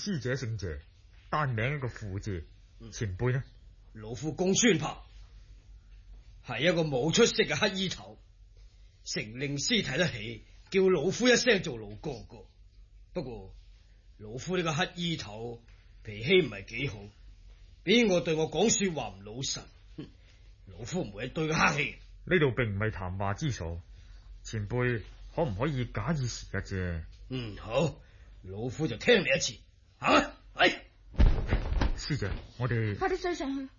師姐姓謝，單名一個傅字。前輩呢？ 老夫公孫柏係一個冇出息嘅乞衣頭，成令師睇得起，叫老夫一聲做老哥哥。不過老夫呢個乞衣頭脾氣唔係幾好，邊個對我講說話唔老實，老夫唔會對佢客氣。 呢度並唔係談話之所，前輩可唔可以假以時日啫？ 好，老夫就聽你一次。係師姐，我哋快啲追上去。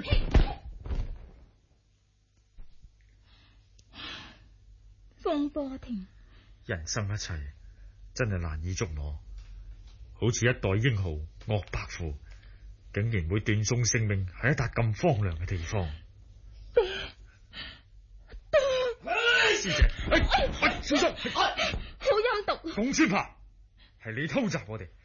風波亭， 人生一切真係難以捉摸，好似一代英豪岳伯父，竟然會斷送性命喺一笪咁荒涼嘅地方。師姐，小心！ 好陰毒！ 公孫柏，係你偷襲我哋，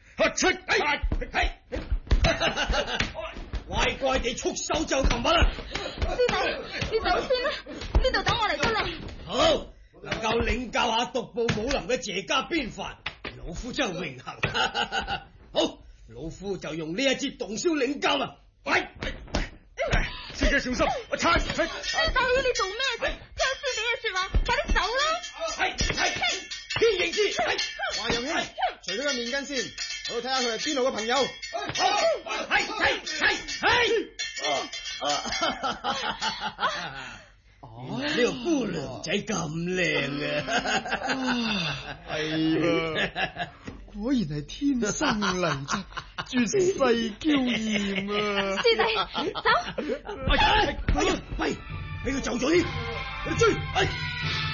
乖乖地束手就擒啦！ 師弟，你走先啦，呢度等我嚟得啦。 好，能夠領教下獨步武林嘅謝家邊範，老夫真係榮幸。好，老夫就用呢一支洞簫領教啦。 師姐小心！我猜師弟，你做咩啫？聽師姐嘅說話，快啲走啦！ 天應之， 華容兄，除咗個面巾先，我睇下佢係邊度嘅朋友。 原來呢個姑娘仔咁靚啊！ 係果然係天生麗質，絕世嬌艷啊！ 師弟，走！ 喂，俾佢就咗添，追！